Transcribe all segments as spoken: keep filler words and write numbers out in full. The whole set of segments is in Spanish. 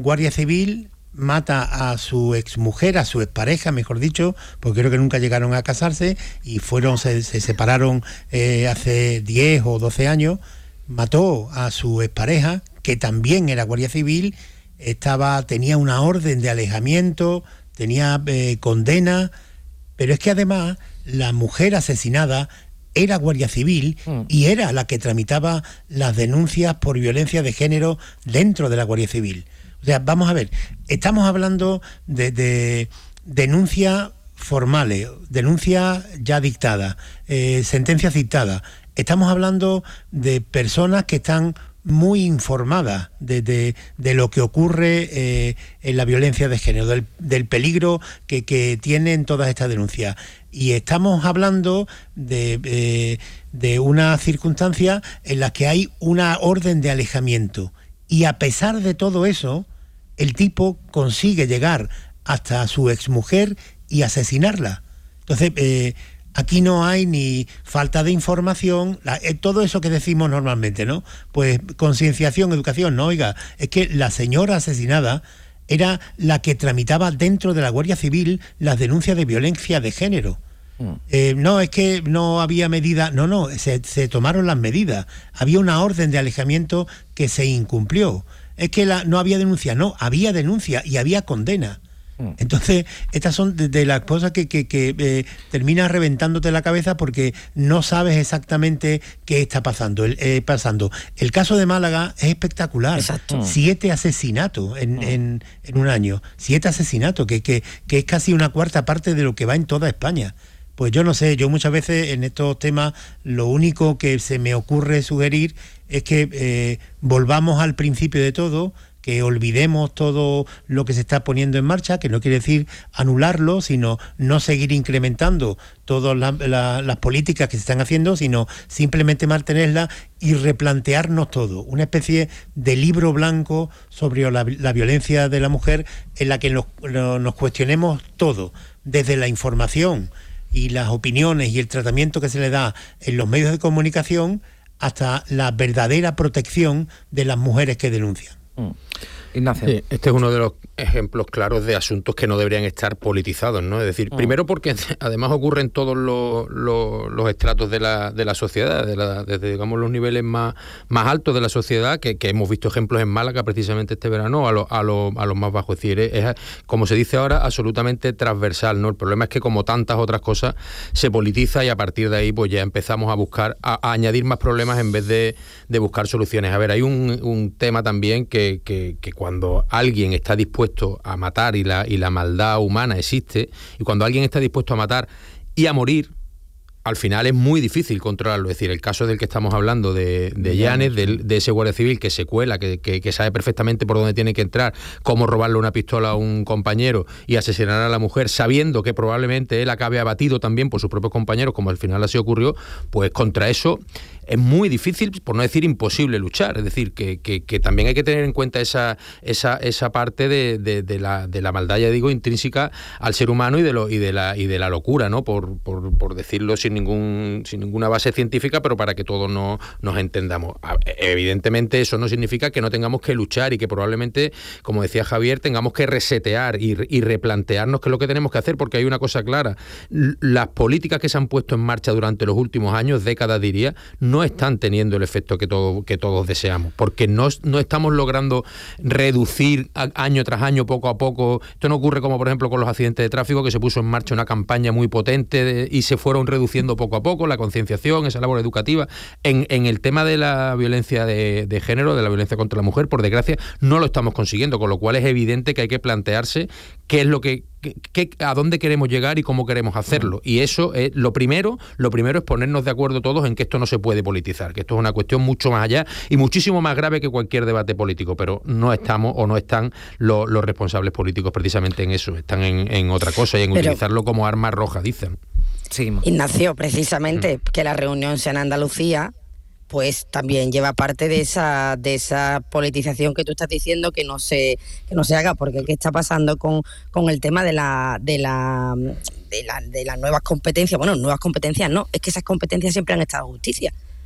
guardia civil mata a su exmujer, a su expareja, mejor dicho, porque creo que nunca llegaron a casarse y fueron se, se separaron eh, hace diez o doce años. Mató a su expareja, que también era guardia civil, estaba tenía una orden de alejamiento, tenía eh, condena, pero es que además la mujer asesinada era guardia civil mm. y era la que tramitaba las denuncias por violencia de género dentro de la Guardia Civil. O sea, vamos a ver, estamos hablando de, de denuncias formales, denuncias ya dictadas, eh, sentencias dictadas. Estamos hablando de personas que están muy informadas de, de, de lo que ocurre eh, en la violencia de género, del, del peligro que, que tienen todas estas denuncias. Y estamos hablando de, eh, de una circunstancia en la que hay una orden de alejamiento. Y a pesar de todo eso, el tipo consigue llegar hasta su exmujer y asesinarla. Entonces, eh, aquí no hay ni falta de información, la, eh, todo eso que decimos normalmente, ¿no? Pues concienciación, educación, no, oiga, es que la señora asesinada era la que tramitaba dentro de la Guardia Civil las denuncias de violencia de género. Mm. Eh, no, es que no había medidas, no, no, se, se tomaron las medidas, había una orden de alejamiento que se incumplió. Es que la, no había denuncia, no, había denuncia y había condena. Entonces, estas son de, de las cosas que, que, que eh, terminas reventándote la cabeza porque no sabes exactamente qué está pasando. El, eh, pasando. El caso de Málaga es espectacular. Exacto. Siete asesinatos en, en, en un año. Siete asesinatos, que, que, que es casi una cuarta parte de lo que va en toda España. Pues yo no sé, yo muchas veces en estos temas lo único que se me ocurre sugerir es que eh, volvamos al principio de todo, que olvidemos todo lo que se está poniendo en marcha, que no quiere decir anularlo, sino no seguir incrementando todas la, la, las políticas que se están haciendo, sino simplemente mantenerlas y replantearnos todo. Una especie de libro blanco sobre la, la violencia de la mujer en la que nos, nos cuestionemos todo, desde la información y las opiniones y el tratamiento que se le da en los medios de comunicación hasta la verdadera protección de las mujeres que denuncian. Mm. Ignacio. Sí, este es uno de los ejemplos claros de asuntos que no deberían estar politizados, ¿no? Es decir, mm. primero porque además ocurren todos los, los, los estratos de la, de la sociedad, de la, desde digamos los niveles más, más altos de la sociedad, que, que hemos visto ejemplos en Málaga precisamente este verano, a, lo, a, lo, a los más bajos. Es decir, es, es, como se dice ahora, absolutamente transversal, ¿no? El problema es que como tantas otras cosas se politiza y a partir de ahí pues ya empezamos a buscar, a, a añadir más problemas en vez de, de buscar soluciones. A ver, hay un, un tema también que, que, que cuando alguien está dispuesto a matar y la, y la maldad humana existe, y cuando alguien está dispuesto a matar y a morir, al final es muy difícil controlarlo. Es decir, el caso del que estamos hablando de, de Llanes, de, de ese guardia civil que se cuela, que, que, que sabe perfectamente por dónde tiene que entrar, cómo robarle una pistola a un compañero y asesinar a la mujer, sabiendo que probablemente él acabe abatido también por sus propios compañeros, como al final así ocurrió, pues contra eso es muy difícil, por no decir imposible, luchar. Es decir, que, que, que también hay que tener en cuenta esa, esa, esa parte de, de, de, la, de la maldad, ya digo, intrínseca al ser humano y de lo y de la y de la locura, ¿no? Por, por, por decirlo sin ningún sin ninguna base científica, pero para que todos no, nos entendamos. Evidentemente eso no significa que no tengamos que luchar y que probablemente, como decía Javier, tengamos que resetear y, y replantearnos qué es lo que tenemos que hacer, porque hay una cosa clara: las políticas que se han puesto en marcha durante los últimos años, décadas diría, no están teniendo el efecto que, todo, que todos deseamos, porque no, no estamos logrando reducir año tras año, poco a poco. Esto no ocurre como por ejemplo con los accidentes de tráfico, que se puso en marcha una campaña muy potente de, y se fueron reduciendo poco a poco la concienciación, esa labor educativa. En, en el tema de la violencia de, de género, de la violencia contra la mujer, por desgracia, no lo estamos consiguiendo, con lo cual es evidente que hay que plantearse qué es lo que ¿Qué, a dónde queremos llegar y cómo queremos hacerlo. Y eso es lo primero, lo primero es ponernos de acuerdo todos en que esto no se puede politizar, que esto es una cuestión mucho más allá y muchísimo más grave que cualquier debate político, pero no estamos o no están los, los responsables políticos precisamente en eso, están en, en otra cosa y en pero, utilizarlo como arma roja, dicen. Sí. Ignacio, precisamente, mm. que la reunión sea en Andalucía, pues también lleva parte de esa de esa politización que tú estás diciendo que no se que no se haga, porque qué está pasando con, con el tema de la de la de la de las nuevas competencias. Bueno, nuevas competencias no, es que esas competencias siempre han estado en justicia.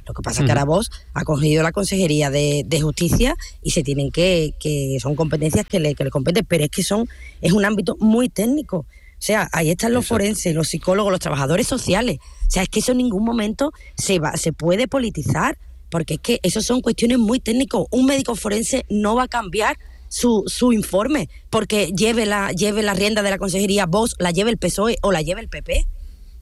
Lo que pasa es que ahora Vox ha cogido la Consejería de, de Justicia y se tienen que, que son competencias que le, que le competen, pero es que son es un ámbito muy técnico. O sea, ahí están los Exacto. forenses, los psicólogos, los trabajadores sociales. O sea, es que eso en ningún momento se va, se puede politizar, porque es que eso son cuestiones muy técnicas. Un médico forense no va a cambiar su, su informe porque lleve la, lleve la rienda de la Consejería Vox, la lleve el P S O E o la lleve el P P.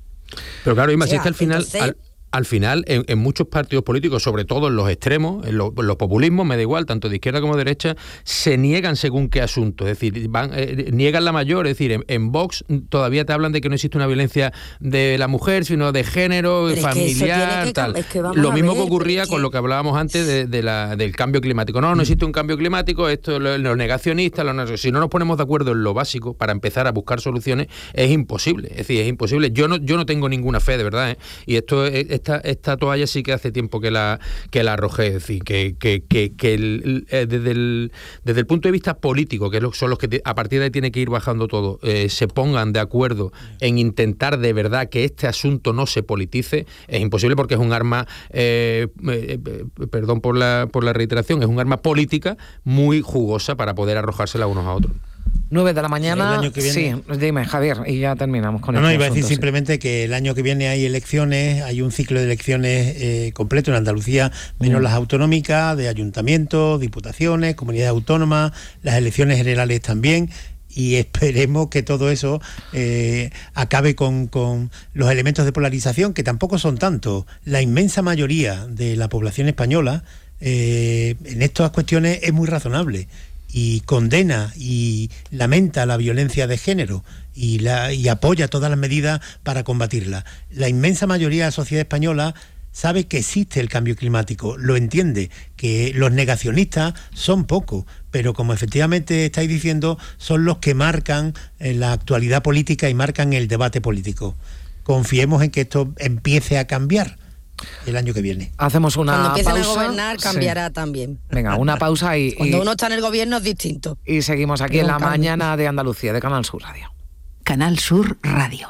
Pero claro, Inma, o sea, si es que al final... entonces, al... Al final, en, en muchos partidos políticos, sobre todo en los extremos, en, lo, en los populismos, me da igual, tanto de izquierda como de derecha, se niegan según qué asunto. Es decir, van, eh, niegan la mayor. Es decir, en, en Vox todavía te hablan de que no existe una violencia de la mujer, sino de género, pero familiar, es que tal. Es que lo mismo ver, que ocurría con que... lo que hablábamos antes de, de la, del cambio climático. No, no existe un cambio climático, esto los lo negacionistas, lo, si no nos ponemos de acuerdo en lo básico para empezar a buscar soluciones, es imposible. Es decir, es imposible. Yo no, yo no tengo ninguna fe, de verdad, ¿eh? Y esto, esta, esta toalla sí que hace tiempo que la que la arrojé, es decir, que, que, que, que el, eh, desde, el, desde el punto de vista político, que son los que te, a partir de ahí tiene que ir bajando todo, eh, se pongan de acuerdo en intentar de verdad que este asunto no se politice, es imposible porque es un arma, eh, eh, perdón por la, por la reiteración, es un arma política muy jugosa para poder arrojársela unos a otros. nueve de la mañana, el año que viene... sí, dime Javier, y ya terminamos con no, este No, iba a decir asunto, simplemente sí. que el año que viene hay elecciones, hay un ciclo de elecciones eh, completo en Andalucía, menos mm. las autonómicas, de ayuntamientos, diputaciones, comunidades autónomas, las elecciones generales también, y esperemos que todo eso eh, acabe con, con los elementos de polarización, que tampoco son tantos. La inmensa mayoría de la población española eh, en estas cuestiones es muy razonable y condena y lamenta la violencia de género y, la, y apoya todas las medidas para combatirla. La inmensa mayoría de la sociedad española sabe que existe el cambio climático, lo entiende, que los negacionistas son pocos, pero como efectivamente estáis diciendo, son los que marcan la actualidad política y marcan el debate político. Confiemos en que esto empiece a cambiar el año que viene. Hacemos una Cuando empiecen pausa. a gobernar cambiará sí. también. Venga, una pausa y... Cuando y, uno está en el gobierno es distinto. Y seguimos aquí Pero en la cambio. mañana de Andalucía, de Canal Sur Radio. Canal Sur Radio.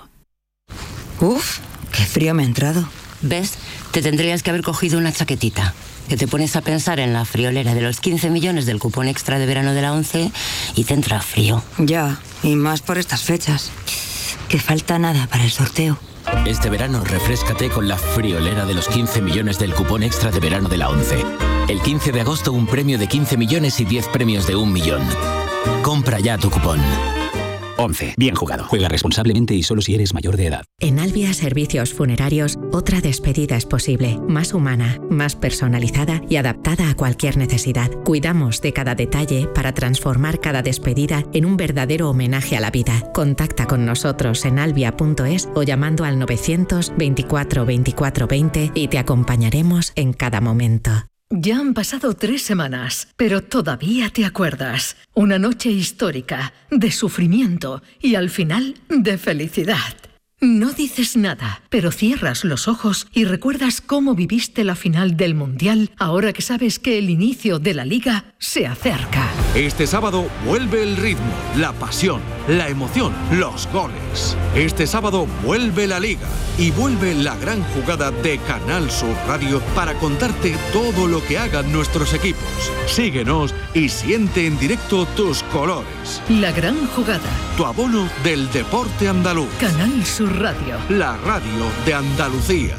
Uf, qué frío me ha entrado. ¿Ves? Te tendrías que haber cogido una chaquetita. Que te pones a pensar en la friolera de los quince millones del cupón extra de verano de la ONCE y te entra frío. Ya, y más por estas fechas. Que falta nada para el sorteo. Este verano refréscate con la friolera de los quince millones del cupón extra de verano de la ONCE. El quince de agosto un premio de quince millones y diez premios de un millón. Compra ya tu cupón. once. Bien jugado. Juega responsablemente y solo si eres mayor de edad. En Albia Servicios Funerarios, otra despedida es posible. Más humana, más personalizada y adaptada a cualquier necesidad. Cuidamos de cada detalle para transformar cada despedida en un verdadero homenaje a la vida. Contacta con nosotros en albia punto es o llamando al novecientos veinticuatro veinticuatro veinte y te acompañaremos en cada momento. Ya han pasado tres semanas, pero todavía te acuerdas. Una noche histórica, de sufrimiento y al final de felicidad. No dices nada, pero cierras los ojos y recuerdas cómo viviste la final del Mundial ahora que sabes que el inicio de la Liga se acerca. Este sábado vuelve el ritmo, la pasión, la emoción, los goles. Este sábado vuelve la Liga y vuelve la gran jugada de Canal Sur Radio para contarte todo lo que hagan nuestros equipos. Síguenos y siente en directo tus colores. La gran jugada. Tu abono del deporte andaluz. Canal Sur Radio. La radio de Andalucía.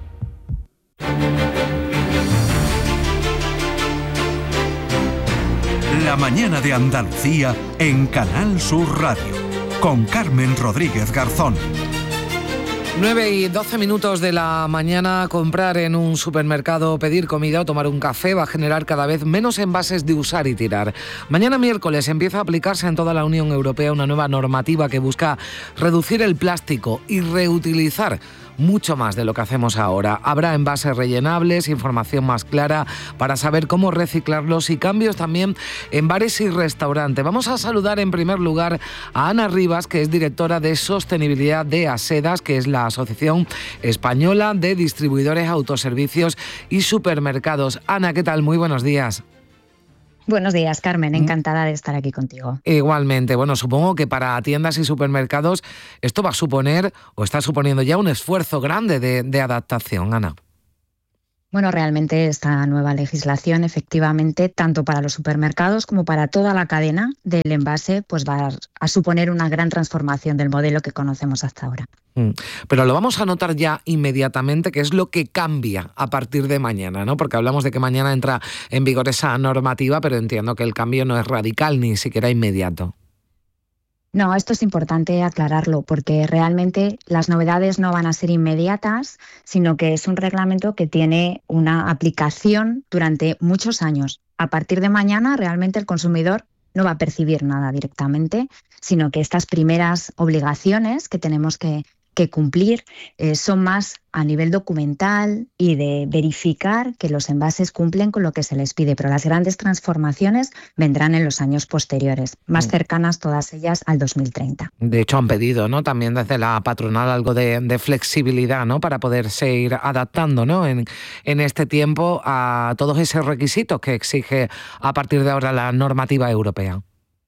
La mañana de Andalucía en Canal Sur Radio, con Carmen Rodríguez Garzón. nueve y doce minutos de la mañana. Comprar en un supermercado, pedir comida o tomar un café va a generar cada vez menos envases de usar y tirar. Mañana miércoles empieza a aplicarse en toda la Unión Europea una nueva normativa que busca reducir el plástico y reutilizar mucho más de lo que hacemos ahora. Habrá envases rellenables, información más clara para saber cómo reciclarlos y cambios también en bares y restaurantes. Vamos a saludar en primer lugar a Ana Rivas, que es directora de Sostenibilidad de ASEDAS, que es la Asociación Española de Distribuidores, Autoservicios y Supermercados. Ana, ¿qué tal? Muy buenos días. Buenos días, Carmen. Encantada de estar aquí contigo. Igualmente. Bueno, supongo que para tiendas y supermercados esto va a suponer, o está suponiendo ya, un esfuerzo grande de, de adaptación, Ana. Bueno, realmente esta nueva legislación, efectivamente, tanto para los supermercados como para toda la cadena del envase, pues va a suponer una gran transformación del modelo que conocemos hasta ahora. Pero lo vamos a notar ya inmediatamente, que es lo que cambia a partir de mañana, ¿no? Porque hablamos de que mañana entra en vigor esa normativa, pero entiendo que el cambio no es radical ni siquiera inmediato. No, esto es importante aclararlo porque realmente las novedades no van a ser inmediatas, sino que es un reglamento que tiene una aplicación durante muchos años. A partir de mañana realmente el consumidor no va a percibir nada directamente, sino que estas primeras obligaciones que tenemos que, que cumplir eh, son más a nivel documental y de verificar que los envases cumplen con lo que se les pide, pero las grandes transformaciones vendrán en los años posteriores, más cercanas todas ellas al dos mil treinta. De hecho han pedido, ¿no?, también desde la patronal algo de, de flexibilidad, ¿no?, para poderse ir adaptando, ¿no?, en, en este tiempo a todos esos requisitos que exige a partir de ahora la normativa europea.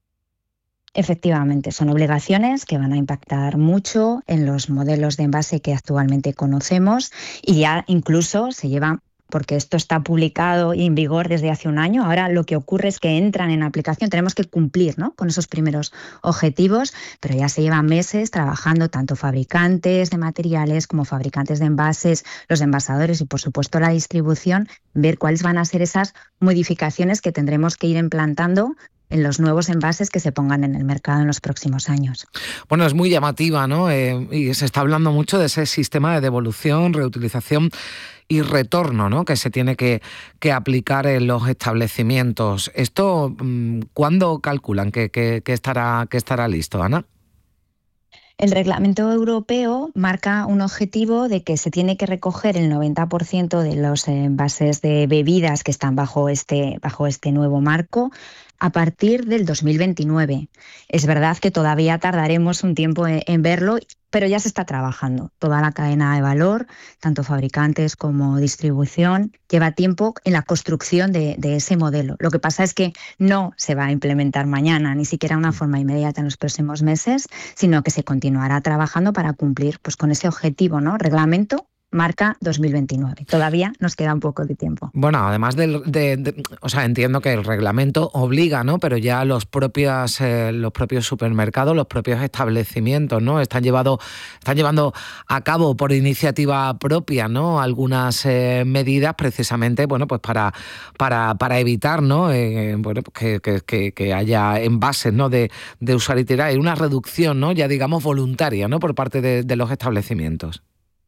Efectivamente, son obligaciones que van a impactar mucho en los modelos de envase que actualmente conocemos y ya incluso se llevan, porque esto está publicado y en vigor desde hace un año, ahora lo que ocurre es que entran en aplicación, tenemos que cumplir, ¿no?, con esos primeros objetivos, pero ya se llevan meses trabajando tanto fabricantes de materiales como fabricantes de envases, los envasadores y por supuesto la distribución, ver cuáles van a ser esas modificaciones que tendremos que ir implantando en los nuevos envases que se pongan en el mercado en los próximos años. Bueno, es muy llamativa, ¿no? Eh, y se está hablando mucho de ese sistema de devolución, reutilización y retorno, ¿no?, que se tiene que, que aplicar en los establecimientos. ¿Esto cuándo calculan que, que, que, estará, que estará listo, Ana? El reglamento europeo marca un objetivo de que se tiene que recoger el noventa por ciento de los envases de bebidas que están bajo este, bajo este nuevo marco a partir del dos mil veintinueve. Es verdad que todavía tardaremos un tiempo en, en verlo, pero ya se está trabajando. Toda la cadena de valor, tanto fabricantes como distribución, lleva tiempo en la construcción de, de ese modelo. Lo que pasa es que no se va a implementar mañana, ni siquiera de una forma inmediata en los próximos meses, sino que se continuará trabajando para cumplir pues, con ese objetivo, ¿no? Reglamento marca dos mil veintinueve. Todavía nos queda un poco de tiempo. Bueno, además del, de, de, o sea, entiendo que el reglamento obliga, ¿no?, pero ya los propios, eh, los propios supermercados, los propios establecimientos, ¿no?, están llevado, están llevando a cabo por iniciativa propia, ¿no?, algunas eh, medidas precisamente, bueno, pues para, para, para evitar, ¿no?, eh, bueno, que, que, que haya envases, ¿no?, de, de usar y tirar, y una reducción, ¿no?, ya digamos voluntaria, ¿no?, por parte de, de los establecimientos.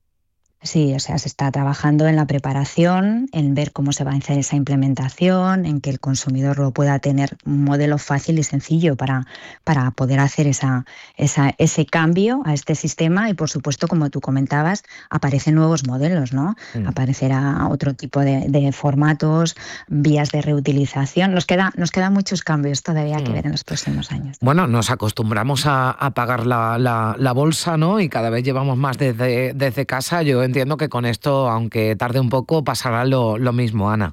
Sí, o sea, se está trabajando en la preparación, en ver cómo se va a hacer esa implementación, en que el consumidor lo pueda tener un modelo fácil y sencillo para, para poder hacer esa, esa, ese cambio a este sistema y, por supuesto, como tú comentabas, aparecen nuevos modelos, ¿no? Mm. Aparecerá otro tipo de, de formatos, vías de reutilización. Nos queda, nos quedan muchos cambios todavía que mm. ver en los próximos años. Bueno, nos acostumbramos a, a pagar la, la, la bolsa, ¿no? Y cada vez llevamos más desde, desde casa. Yo entiendo que con esto, aunque tarde un poco, pasará lo, lo mismo, Ana.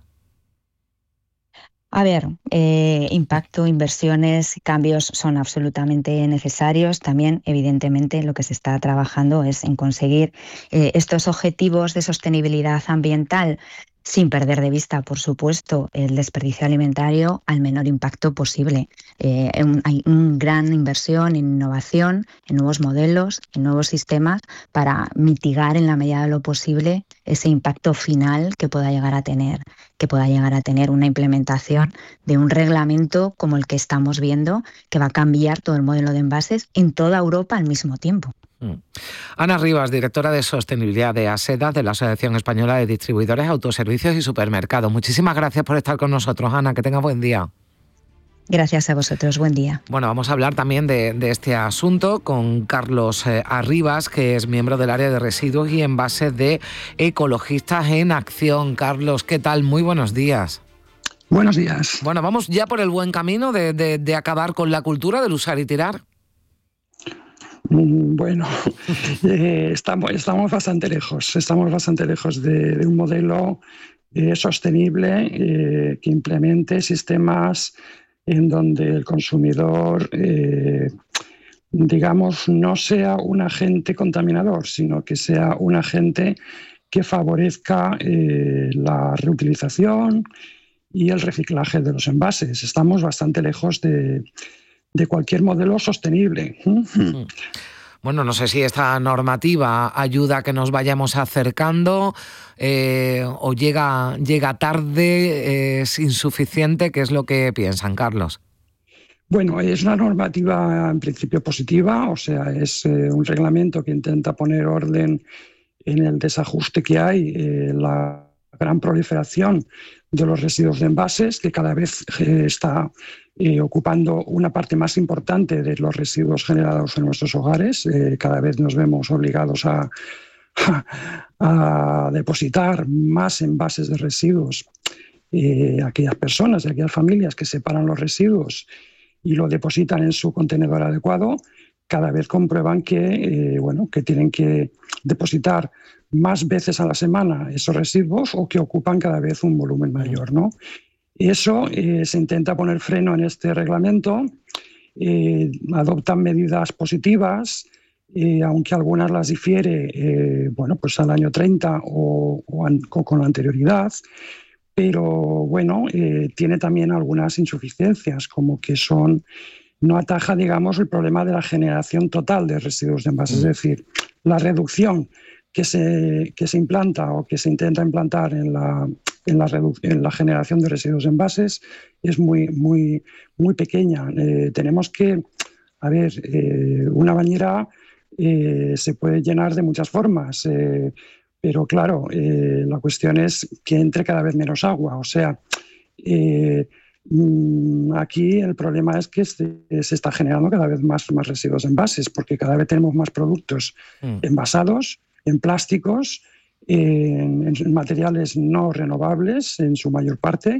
A ver, eh, impacto, inversiones, cambios son absolutamente necesarios. También, evidentemente, lo que se está trabajando es en conseguir eh, estos objetivos de sostenibilidad ambiental sin perder de vista, por supuesto, el desperdicio alimentario al menor impacto posible. Eh, un, hay una gran inversión en innovación, en nuevos modelos, en nuevos sistemas para mitigar en la medida de lo posible ese impacto final que pueda llegar a tener, que pueda llegar a tener una implementación de un reglamento como el que estamos viendo, que va a cambiar todo el modelo de envases en toda Europa al mismo tiempo. Ana Rivas, directora de Sostenibilidad de ASEDA, de la Asociación Española de Distribuidores, Autoservicios y Supermercados. Muchísimas gracias por estar con nosotros, Ana. Que tenga buen día. Gracias a vosotros, buen día. Bueno, vamos a hablar también de, de este asunto con Carlos eh, Arribas, que es miembro del área de residuos y envases de Ecologistas en Acción. Carlos, ¿qué tal? Muy buenos días. Buenos días. Bueno, vamos ya por el buen camino de, de, de acabar con la cultura del usar y tirar. Bueno, eh, estamos, estamos bastante lejos, estamos bastante lejos de, de un modelo eh, sostenible eh, que implemente sistemas en donde el consumidor, eh, digamos, no sea un agente contaminador, sino que sea un agente que favorezca eh, la reutilización y el reciclaje de los envases. Estamos bastante lejos de, de cualquier modelo sostenible. Bueno, no sé si esta normativa ayuda a que nos vayamos acercando eh, o llega, llega tarde, eh, es insuficiente. ¿Qué es lo que piensan, Carlos? Bueno, es una normativa en principio positiva, o sea, es eh, un reglamento que intenta poner orden en el desajuste que hay, eh, la gran proliferación de los residuos de envases, que cada vez eh, está eh, ocupando una parte más importante de los residuos generados en nuestros hogares. Eh, cada vez nos vemos obligados a, a, a depositar más envases de residuos. Eh, aquellas personas y aquellas familias que separan los residuos y lo depositan en su contenedor adecuado, cada vez comprueban que, eh, bueno, que tienen que depositar más veces a la semana esos residuos o que ocupan cada vez un volumen mayor, ¿no? Eso eh, se intenta poner freno en este reglamento, eh, adoptan medidas positivas, eh, aunque algunas las difiere eh, bueno, pues al año treinta o, o, an, o con anterioridad, pero bueno, eh, tiene también algunas insuficiencias, como que son... no ataja, digamos, el problema de la generación total de residuos de envases. Es decir, la reducción que se, que se implanta o que se intenta implantar en la, en la, en la generación de residuos de envases es muy, muy, muy pequeña. Eh, tenemos que, a ver, eh, una bañera eh, se puede llenar de muchas formas, eh, pero claro, eh, la cuestión es que entre cada vez menos agua. O sea, eh, aquí el problema es que se, se está generando cada vez más, más residuos de envases, porque cada vez tenemos más productos mm. envasados, en plásticos, en, en materiales no renovables en su mayor parte,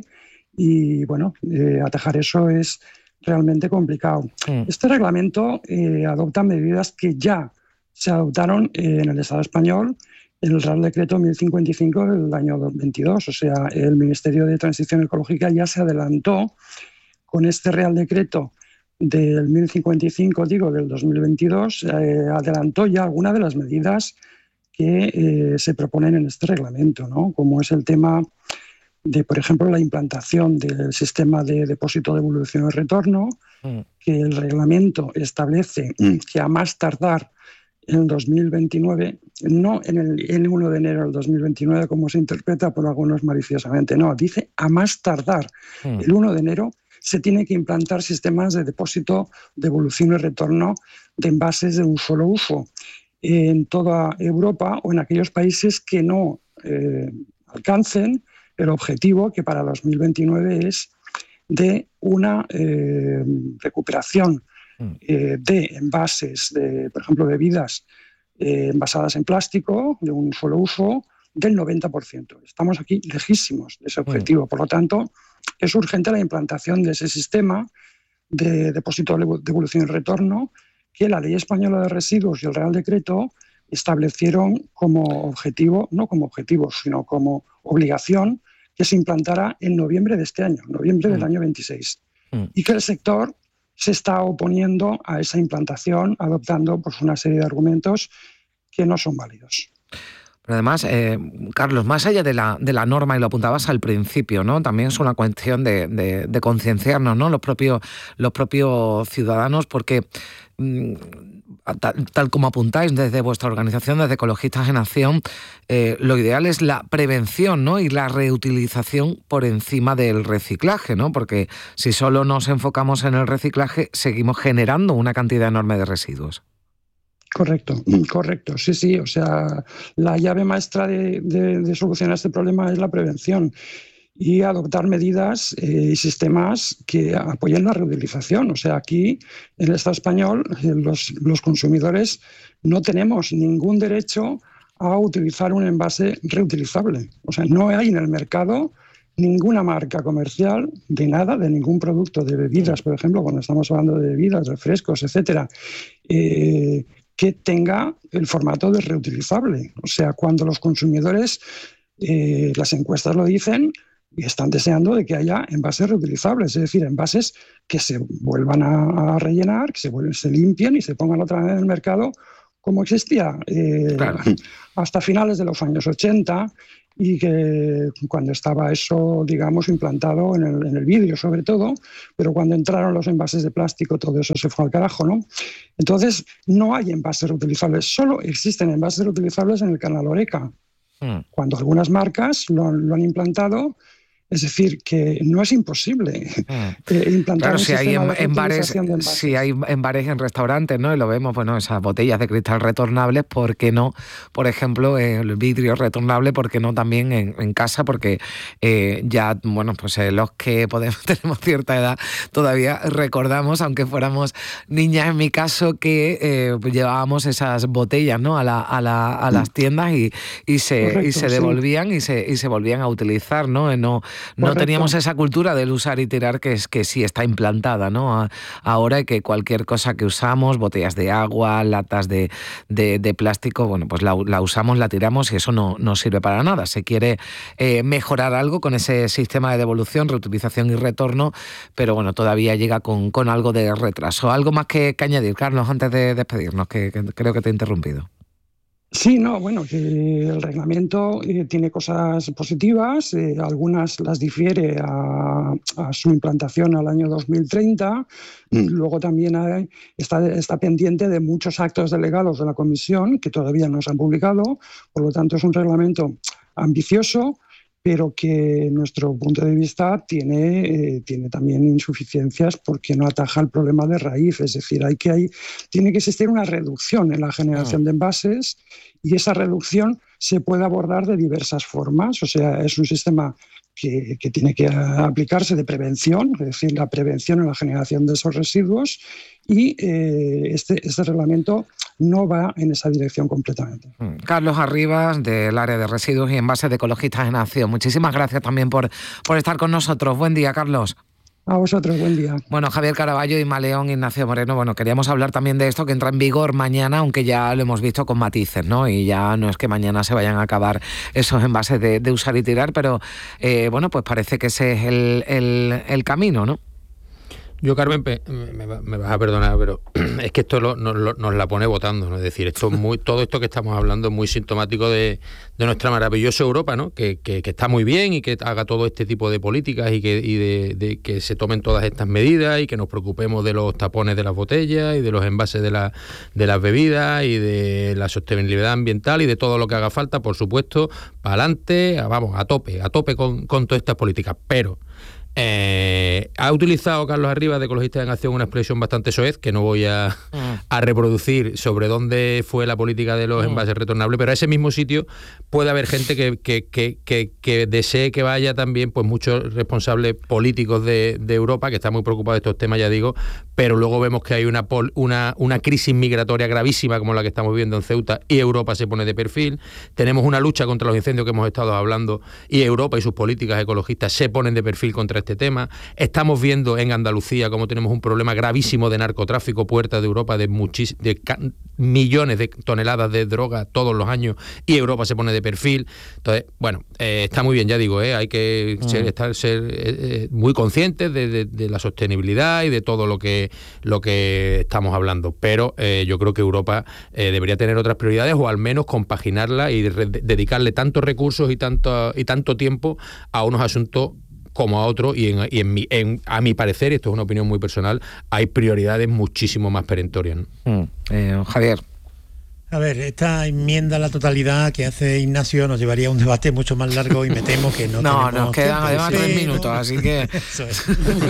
y bueno, eh, atajar eso es realmente complicado. Mm. Este reglamento eh, adopta medidas que ya se adoptaron eh, en el Estado español, en el Real Decreto mil cincuenta y cinco del año veintidós. O sea, el Ministerio de Transición Ecológica ya se adelantó con este Real Decreto del mil cincuenta y cinco, digo, del dos mil veintidós, eh, adelantó ya algunas de las medidas que eh, se proponen en este reglamento, ¿no? Como es el tema de, por ejemplo, la implantación del sistema de depósito, devolución y retorno, mm. que el reglamento establece mm. que a más tardar en el dos mil veintinueve, no en el, en el uno de enero del dos mil veintinueve como se interpreta por algunos maliciosamente, no, dice a más tardar mm. el uno de enero se tiene que implantar sistemas de depósito, devolución y retorno de envases de un solo uso en toda Europa o en aquellos países que no eh, alcancen el objetivo que para dos mil veintinueve es de una eh, recuperación Eh, de envases, de, por ejemplo, bebidas eh, envasadas en plástico de un solo uso del noventa por ciento. Estamos aquí lejísimos de ese objetivo. Por lo tanto, es urgente la implantación de ese sistema de depósito, devolución y retorno que la Ley Española de Residuos y el Real Decreto establecieron como objetivo, no como objetivo, sino como obligación, que se implantara en noviembre de este año, noviembre del año veintiséis. Mm. Y que el sector se está oponiendo a esa implantación, adoptando pues, una serie de argumentos que no son válidos. Pero además, eh, Carlos, más allá de la, de la norma, y lo apuntabas al principio, ¿no? También es una cuestión de, de, de concienciarnos, ¿no? Los propios, los propios ciudadanos, porque mmm, tal, tal como apuntáis desde vuestra organización, desde Ecologistas en Acción, eh, lo ideal es la prevención, ¿no? Y la reutilización por encima del reciclaje, ¿no? Porque si solo nos enfocamos en el reciclaje, seguimos generando una cantidad enorme de residuos. Correcto, correcto, sí, sí. O sea, la llave maestra de, de, de solucionar este problema es la prevención y adoptar medidas eh, y sistemas que apoyen la reutilización. O sea, aquí en el Estado español eh, los, los consumidores no tenemos ningún derecho a utilizar un envase reutilizable. O sea, no hay en el mercado ninguna marca comercial de nada, de ningún producto de bebidas, por ejemplo, cuando estamos hablando de bebidas, refrescos, etcétera, eh, que tenga el formato de reutilizable. O sea, cuando los consumidores, eh, las encuestas lo dicen, y están deseando de que haya envases reutilizables, es decir, envases que se vuelvan a, a rellenar, que se, vuelven, se limpien y se pongan otra vez en el mercado como existía eh, claro. hasta finales de los años ochenta, y que cuando estaba eso, digamos, implantado en el, en el vidrio sobre todo, pero cuando entraron los envases de plástico todo eso se fue al carajo, ¿no? Entonces no hay envases reutilizables, solo existen envases reutilizables en el canal Horeca, mm. cuando algunas marcas lo, lo han implantado. Es decir, que no es imposible eh, implantar claro, un si hay sistema en, de en bares, de envases. si hay en bares, en restaurantes, ¿no? Y lo vemos, bueno, esas botellas de cristal retornables, ¿por qué no? Por ejemplo, el vidrio retornable, ¿por qué no también en, en casa? Porque eh, ya, bueno, pues eh, los que podemos tenemos cierta edad todavía recordamos, aunque fuéramos niñas en mi caso, que eh, llevábamos esas botellas, ¿no? A, la, a, la, a las tiendas y, y se Correcto, y se devolvían sí. y se y se volvían a utilizar, ¿no? No No Correcto. Teníamos esa cultura del usar y tirar que es que sí está implantada, ¿no? Ahora que cualquier cosa que usamos, botellas de agua, latas de, de, de plástico, bueno, pues la, la usamos, la tiramos y eso no, no sirve para nada. Se quiere eh, mejorar algo con ese sistema de devolución, reutilización y retorno, pero bueno, todavía llega con, con algo de retraso. Algo más que, que añadir, Carlos, antes de despedirnos, que, que creo que te he interrumpido. Sí, no, bueno, que el reglamento eh, tiene cosas positivas, eh, algunas las difiere a, a su implantación al año dos mil treinta, mm. luego también hay, está, está pendiente de muchos actos delegados de la Comisión que todavía no se han publicado, por lo tanto es un reglamento ambicioso, pero que en nuestro punto de vista tiene, eh, tiene también insuficiencias porque no ataja el problema de raíz. Es decir, hay que, hay, tiene que existir una reducción en la generación ah. de envases y esa reducción se puede abordar de diversas formas. O sea, es un sistema que, que tiene que aplicarse de prevención, es decir, la prevención en la generación de esos residuos y eh, este, este reglamento no va en esa dirección completamente. Carlos Arribas, del área de residuos y envases de Ecologistas en Acción. Muchísimas gracias también por, por estar con nosotros. Buen día, Carlos. A vosotros, buen día. Bueno, Javier Caraballo y Maleón Ignacio Moreno, bueno, queríamos hablar también de esto que entra en vigor mañana, aunque ya lo hemos visto con matices, ¿no? Y ya no es que mañana se vayan a acabar esos envases de, de usar y tirar, pero eh, bueno, pues parece que ese es el, el, el camino, ¿no? Yo, Carmen, me, me vas a perdonar, pero es que esto lo, nos, lo, nos la pone votando, ¿no? Es decir, esto es muy, todo esto que estamos hablando es muy sintomático de, de nuestra maravillosa Europa, ¿no? Que, que, que está muy bien y que haga todo este tipo de políticas y que y de, de que se tomen todas estas medidas y que nos preocupemos de los tapones de las botellas y de los envases de, la, de las bebidas y de la sostenibilidad ambiental y de todo lo que haga falta, por supuesto, para adelante, vamos, a tope, a tope con, con todas estas políticas, pero... Eh, ha utilizado Carlos Arribas de Ecologistas en Acción una expresión bastante soez que no voy a, a reproducir sobre dónde fue la política de los envases retornables, pero a ese mismo sitio puede haber gente que, que, que, que, que desee que vaya también, pues muchos responsables políticos de, de Europa que están muy preocupados de estos temas, ya digo, pero luego vemos que hay una, una, una crisis migratoria gravísima como la que estamos viviendo en Ceuta y Europa se pone de perfil. Tenemos una lucha contra los incendios que hemos estado hablando y Europa y sus políticas ecologistas se ponen de perfil contra este tema. Estamos viendo en Andalucía cómo tenemos un problema gravísimo de narcotráfico, puerta de Europa, de, muchis, de ca- millones de toneladas de droga todos los años y Europa se pone de perfil. Entonces, bueno, eh, está muy bien, ya digo, eh, hay que mm. ser, estar, ser eh, muy conscientes de, de, de la sostenibilidad y de todo lo que, lo que estamos hablando, pero eh, yo creo que Europa eh, debería tener otras prioridades o al menos compaginarla y re- dedicarle tantos recursos y tanto, y tanto tiempo a unos asuntos como a otro, y, en, y en mi, en, a mi parecer, esto es una opinión muy personal, hay prioridades muchísimo más perentorias, ¿no? Mm. Eh, Javier. A ver, esta enmienda a la totalidad que hace Ignacio nos llevaría a un debate mucho más largo y me temo que no, no tenemos nos quedan tiempo, además pero... tres minutos, así que... Eso es.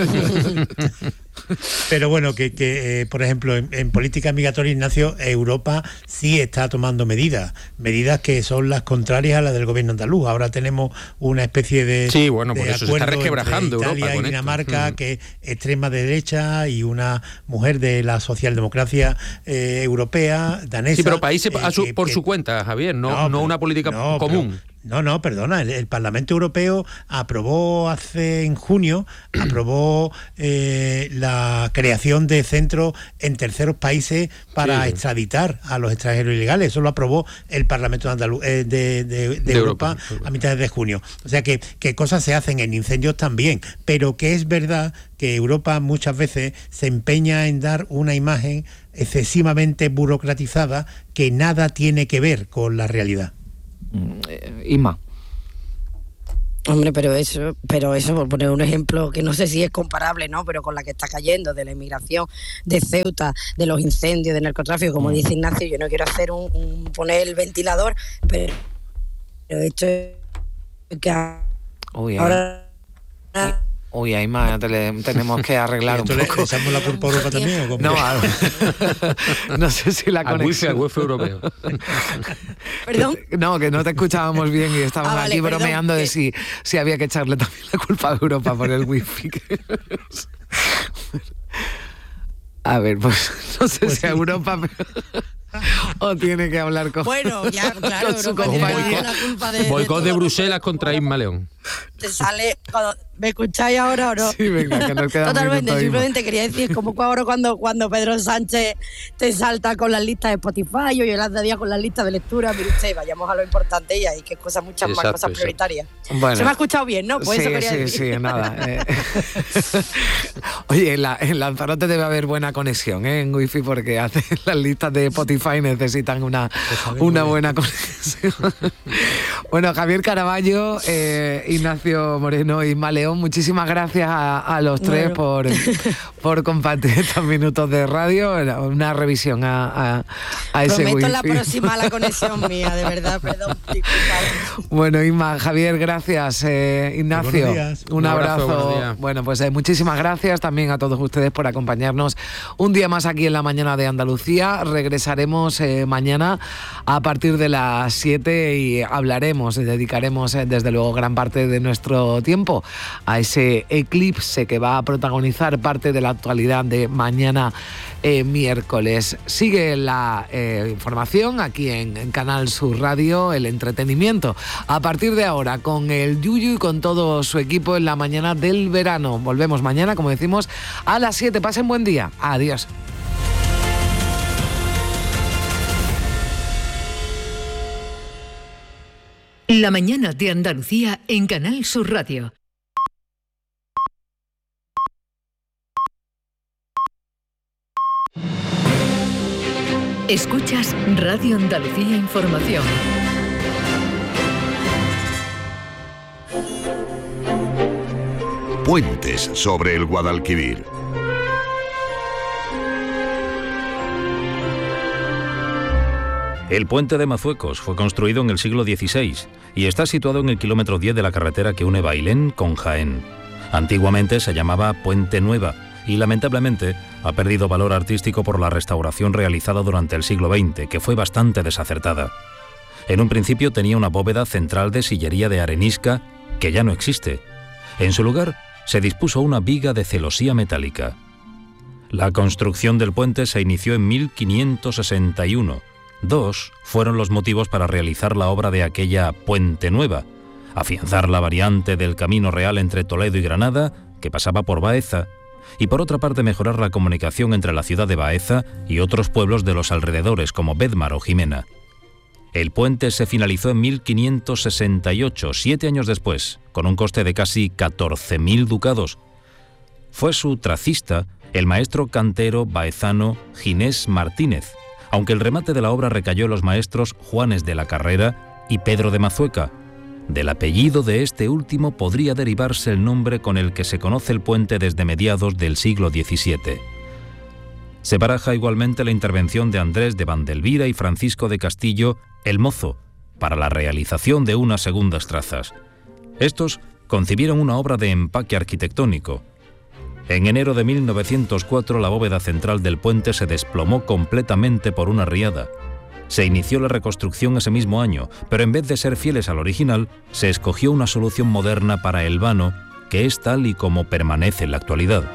Pero bueno, que, que eh, por ejemplo, en, en política migratoria, Ignacio, Europa sí está tomando medidas, medidas que son las contrarias a las del gobierno andaluz. Ahora tenemos una especie de Sí, bueno, de por eso se está resquebrajando Italia Europa y con Dinamarca, esto. que es extrema derecha, y una mujer de la socialdemocracia eh, europea, danesa. Sí, pero países eh, a su, que, por que, su cuenta, Javier, no, no, no, una política no, común. Pero, No, no, perdona, el, el Parlamento Europeo aprobó hace en junio, aprobó eh, la creación de centros en terceros países para sí. extraditar a los extranjeros ilegales. Eso lo aprobó el Parlamento de, Andalu- eh, de, de, de, de Europa, Europa a mitad de junio. O sea que, que cosas se hacen en incendios también, pero que es verdad que Europa muchas veces se empeña en dar una imagen excesivamente burocratizada que nada tiene que ver con la realidad. Inma. Hombre, pero eso, pero eso, por poner un ejemplo que no sé si es comparable, ¿no? Pero con la que está cayendo, de la inmigración, de Ceuta, de los incendios, del narcotráfico, como dice Ignacio, yo no quiero hacer un, un poner el ventilador, pero, pero esto es que Uy, ahora... ahora Uy, ahí más tenemos que arreglar un poco. ¿Le echamos la culpa a Europa también o cómo? No, a, no sé si la conexión... Al wifi europeo. ¿Perdón? No, que no te escuchábamos bien y estábamos ah, vale, aquí perdón, bromeando que... de si, si había que echarle también la culpa a Europa por el wifi. A ver, pues no sé pues si a Europa... O tiene que hablar con, bueno, ya, claro, con su compañía. Boicot de, de, de Bruselas contra Isma León. Te sale cuando ¿me escucháis ahora o no? Sí, venga, que nos queda totalmente, simplemente quería decir, como ahora cuando, cuando Pedro Sánchez te salta con las listas de Spotify o Yolanda Díaz con las listas de lectura, mire usted, vayamos a lo importante y hay que cosas muchas exacto, más cosas exacto. prioritarias. Bueno, se me ha escuchado bien, ¿no? Pues sí, eso quería sí, decir. sí, nada. Eh. Oye, en, la, en Lanzarote debe haber buena conexión, ¿eh? En wifi, porque hace las listas de Spotify necesitan una, una buena conexión. Bueno, Javier Caraballo, eh, Ignacio Moreno y Isma León, muchísimas gracias a, a los tres bueno. por, por compartir estos minutos de radio, una revisión a, a, a ese Prometo wifi. la próxima la conexión mía, de verdad, perdón. Disculpa. Bueno, Isma, Javier, gracias. Eh, Ignacio, un, un abrazo. abrazo bueno, pues eh, muchísimas gracias también a todos ustedes por acompañarnos un día más aquí en la mañana de Andalucía. Regresaremos eh, mañana a partir de las siete y hablaremos y dedicaremos eh, desde luego gran parte de nuestro tiempo a ese eclipse que va a protagonizar parte de la actualidad de mañana eh, miércoles. Sigue la eh, información aquí en, en Canal Sur Radio, el entretenimiento a partir de ahora con el Yuyu y con todo su equipo en la mañana del verano. Volvemos mañana, como decimos, a las siete. Pasen buen día. Adiós. La mañana de Andalucía en Canal Sur Radio. Escuchas Radio Andalucía Información. Puentes sobre el Guadalquivir. El puente de Mazuecos fue construido en el siglo dieciséis y está situado en el kilómetro diez de la carretera que une Bailén con Jaén. Antiguamente se llamaba Puente Nueva y lamentablemente ha perdido valor artístico por la restauración realizada durante el siglo veinte, que fue bastante desacertada. En un principio tenía una bóveda central de sillería de arenisca que ya no existe. En su lugar se dispuso una viga de celosía metálica. La construcción del puente se inició en mil quinientos sesenta y uno. Dos fueron los motivos para realizar la obra de aquella Puente Nueva: afianzar la variante del Camino Real entre Toledo y Granada, que pasaba por Baeza, y por otra parte mejorar la comunicación entre la ciudad de Baeza y otros pueblos de los alrededores como Bedmar o Jimena. El puente se finalizó en mil quinientos sesenta y ocho, siete años después, con un coste de casi catorce mil ducados. Fue su tracista, el maestro cantero baezano Ginés Martínez, aunque el remate de la obra recayó en los maestros Juanes de la Carrera y Pedro de Mazueca. Del apellido de este último podría derivarse el nombre con el que se conoce el puente desde mediados del siglo diecisiete. Se baraja igualmente la intervención de Andrés de Vandelvira y Francisco de Castillo, el Mozo, para la realización de unas segundas trazas. Estos concibieron una obra de empaque arquitectónico. En enero de mil novecientos cuatro la bóveda central del puente se desplomó completamente por una riada. Se inició la reconstrucción ese mismo año, pero en vez de ser fieles al original, se escogió una solución moderna para el vano, que es tal y como permanece en la actualidad.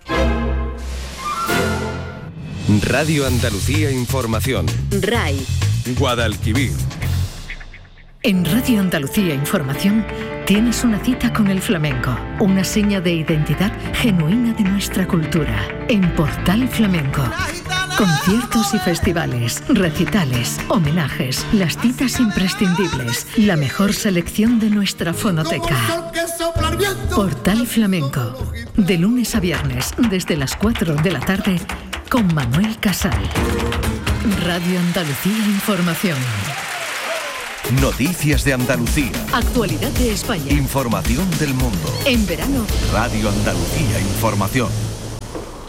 Radio Andalucía Información. R A I. Guadalquivir. En Radio Andalucía Información tienes una cita con el flamenco, una seña de identidad genuina de nuestra cultura. En Portal Flamenco. Conciertos y festivales, recitales, homenajes, las citas imprescindibles, la mejor selección de nuestra fonoteca. Portal Flamenco. De lunes a viernes, desde las cuatro de la tarde, con Manuel Casal. Radio Andalucía Información. Noticias de Andalucía. Actualidad de España. Información del mundo. En verano. Radio Andalucía Información.